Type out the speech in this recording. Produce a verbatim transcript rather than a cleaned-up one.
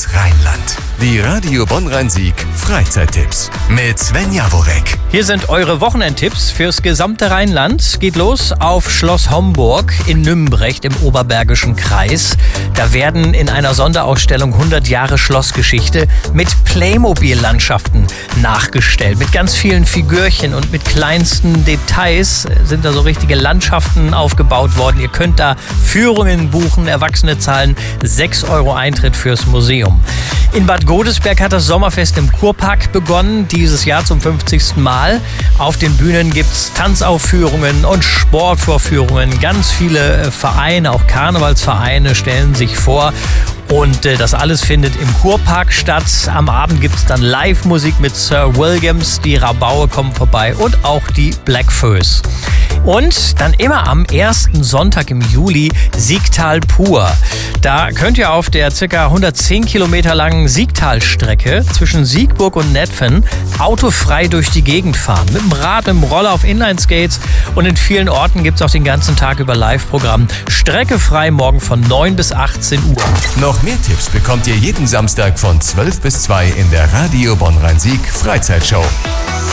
das Rheinland. Die Radio Bonn-Rhein-Sieg Freizeittipps mit Sven Jaworek. Hier sind eure Wochenendtipps fürs gesamte Rheinland. Geht los auf Schloss Homburg in Nümbrecht im Oberbergischen Kreis. Da werden in einer Sonderausstellung hundert Jahre Schlossgeschichte mit Playmobil-Landschaften nachgestellt. Mit ganz vielen Figürchen und mit kleinsten Details sind da so richtige Landschaften aufgebaut worden. Ihr könnt da Führungen buchen. Erwachsene zahlen sechs Euro Eintritt fürs Museum. In Bad Godesberg hat das Sommerfest im Kurpark begonnen, dieses Jahr zum fünfzigsten Mal. Auf den Bühnen gibt es Tanzaufführungen und Sportvorführungen. Ganz viele Vereine, auch Karnevalsvereine, stellen sich vor. Und äh, das alles findet im Kurpark statt. Am Abend gibt es dann Live-Musik mit Sir Williams. Die Rabaue kommen vorbei und auch die Blackfoes. Und dann immer am ersten Sonntag im Juli Siegtal pur. Da könnt ihr auf der ca. hundertzehn Kilometer langen Siegtalstrecke zwischen Siegburg und Netphen autofrei durch die Gegend fahren. Mit dem Rad, mit dem Roller auf Inline-Skates. Und in vielen Orten gibt es auch den ganzen Tag über Live-Programm. Strecke frei morgen von neun bis achtzehn Uhr. Noch mehr Tipps bekommt ihr jeden Samstag von zwölf bis zwei in der Radio Bonn-Rhein-Sieg Freizeitshow.